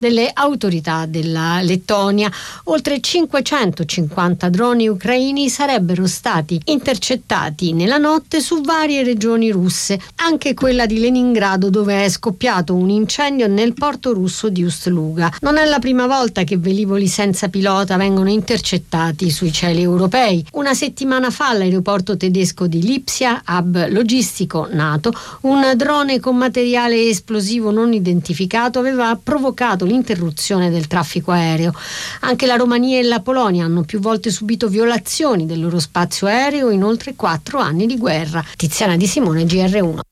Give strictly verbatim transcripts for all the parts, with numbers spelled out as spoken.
delle autorità della Lettonia. Oltre cinquecentocinquanta droni ucraini sarebbero stati intercettati nella notte su varie regioni russe, anche quella di Leningrado, dove è scoppiato un incendio nel porto russo di Ust-Luga. Non è la prima volta che velivoli senza pilota vengono intercettati sui cieli europei. Una settimana fa all'aeroporto tedesco di Lipsia, hub logistico NATO, un drone con materiale esplosivo non identificato aveva provocato l'interruzione del traffico aereo. Anche la Romania e la Polonia hanno più volte subito violazioni del loro spazio aereo in oltre quattro anni di guerra. Tiziana Di Simone, G R uno.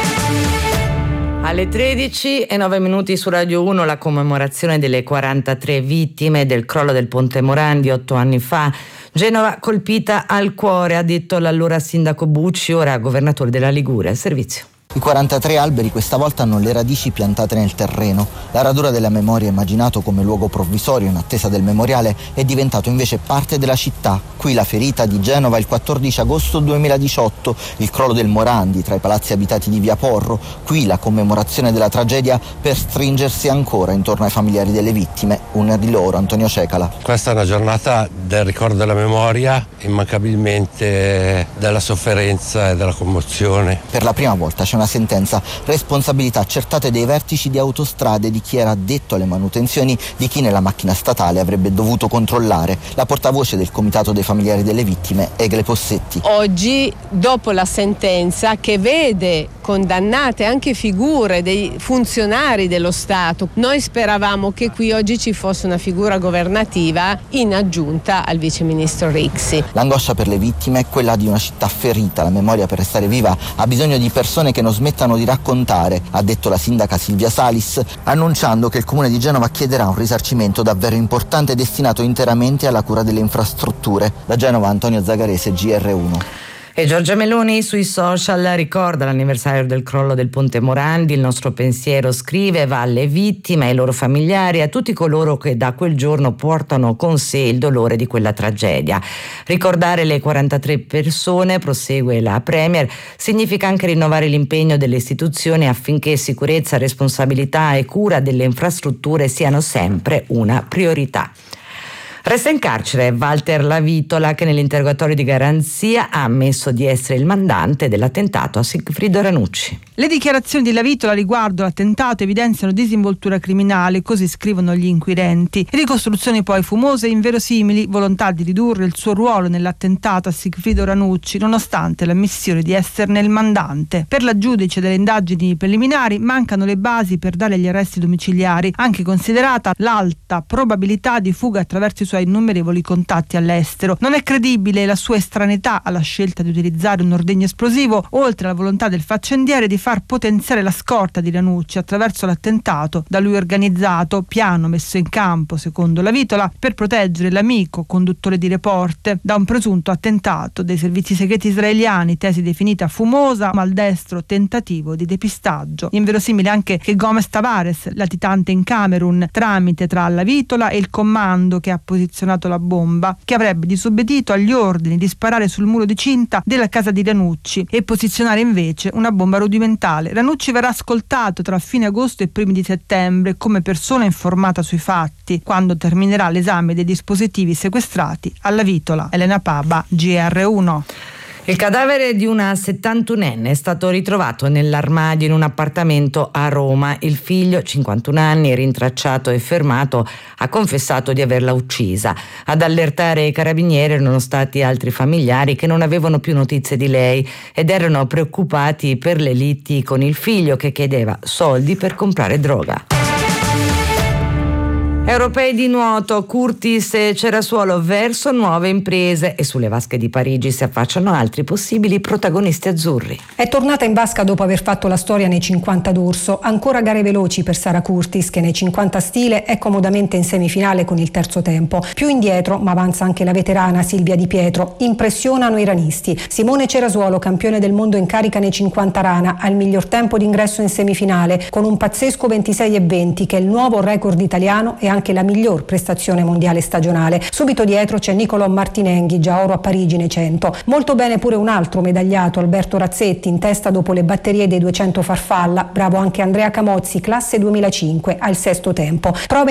Alle tredici e nove minuti su Radio uno la commemorazione delle quarantatré vittime del crollo del Ponte Morandi otto anni fa. Genova colpita al cuore, ha detto l'allora sindaco Bucci, ora governatore della Liguria. Al servizio. I quarantatré alberi questa volta hanno le radici piantate nel terreno. La radura della memoria, immaginato come luogo provvisorio in attesa del memoriale, è diventato invece parte della città. Qui la ferita di Genova il quattordici agosto duemiladiciotto, il crollo del Morandi tra i palazzi abitati di Via Porro. Qui la commemorazione della tragedia per stringersi ancora intorno ai familiari delle vittime. Una di loro, Antonio Cecala. Questa è una giornata del ricordo della memoria, immancabilmente della sofferenza e della commozione. Per la prima volta c'è una sentenza, responsabilità accertate dei vertici di Autostrade, di chi era addetto alle manutenzioni, di chi nella macchina statale avrebbe dovuto controllare. La portavoce del comitato dei familiari delle vittime, Egle Possetti. Oggi, dopo la sentenza che vede condannate anche figure dei funzionari dello Stato, noi speravamo che qui oggi ci fosse una figura governativa in aggiunta al viceministro Rixi. L'angoscia per le vittime è quella di una città ferita. La memoria, per restare viva, ha bisogno di persone che non smettano di raccontare, ha detto la sindaca Silvia Salis, annunciando che il comune di Genova chiederà un risarcimento davvero importante destinato interamente alla cura delle infrastrutture. Da Genova, Antonio Zagarese, G R uno. E Giorgia Meloni sui social ricorda l'anniversario del crollo del Ponte Morandi. Il nostro pensiero, scrive, va alle vittime, ai loro familiari, a tutti coloro che da quel giorno portano con sé il dolore di quella tragedia. Ricordare le quarantatré persone, prosegue la Premier, significa anche rinnovare l'impegno delle istituzioni affinché sicurezza, responsabilità e cura delle infrastrutture siano sempre una priorità. Resta in carcere Walter Lavitola, che nell'interrogatorio di garanzia ha ammesso di essere il mandante dell'attentato a Sigfrido Ranucci. Le dichiarazioni di Lavitola riguardo l'attentato evidenziano disinvoltura criminale, così scrivono gli inquirenti. Ricostruzioni poi fumose e inverosimili, volontà di ridurre il suo ruolo nell'attentato a Sigfrido Ranucci, nonostante l'ammissione di esserne il mandante. Per la giudice delle indagini preliminari mancano le basi per dare gli arresti domiciliari, anche considerata l'alta probabilità di fuga attraverso i suoi innumerevoli contatti all'estero. Non è credibile la sua estraneità alla scelta di utilizzare un ordigno esplosivo, oltre alla volontà del faccendiere di far potenziare la scorta di Ranucci attraverso l'attentato da lui organizzato, piano messo in campo, secondo Lavitola, per proteggere l'amico conduttore di Report da un presunto attentato dei servizi segreti israeliani, tesi definita fumosa, maldestro tentativo di depistaggio. Inverosimile anche che Gomez Tavares, latitante in Camerun, tramite tra Lavitola e il comando che ha posizionato la bomba, che avrebbe disobbedito agli ordini di sparare sul muro di cinta della casa di Ranucci e posizionare invece una bomba rudimentale. Ranucci verrà ascoltato tra fine agosto e primi di settembre come persona informata sui fatti, quando terminerà l'esame dei dispositivi sequestrati a Lavitola. Elena Paba, G R uno. Il cadavere di una settantunenne è stato ritrovato nell'armadio in un appartamento a Roma. Il figlio, cinquantuno anni, rintracciato e fermato, ha confessato di averla uccisa. Ad allertare i carabinieri erano stati altri familiari che non avevano più notizie di lei ed erano preoccupati per le liti con il figlio, che chiedeva soldi per comprare droga. Europei di nuoto, Curtis e Cerasuolo verso nuove imprese, e sulle vasche di Parigi si affacciano altri possibili protagonisti azzurri. È tornata in vasca dopo aver fatto la storia nei cinquanta d'Urso. Ancora gare veloci per Sara Curtis, che nei cinquanta stile è comodamente in semifinale con il terzo tempo. Più indietro, ma avanza anche la veterana Silvia Di Pietro. Impressionano i ranisti. Simone Cerasuolo, campione del mondo in carica nei cinquanta rana, ha il miglior tempo d'ingresso in semifinale con un pazzesco ventisei e venti, che è il nuovo record italiano e anche anche la miglior prestazione mondiale stagionale. Subito dietro c'è Niccolò Martinenghi, già oro a Parigi nei cento. Molto bene pure un altro medagliato, Alberto Razzetti, in testa dopo le batterie dei duecento farfalla. Bravo anche Andrea Camozzi, classe duemilacinque, al sesto tempo. Prove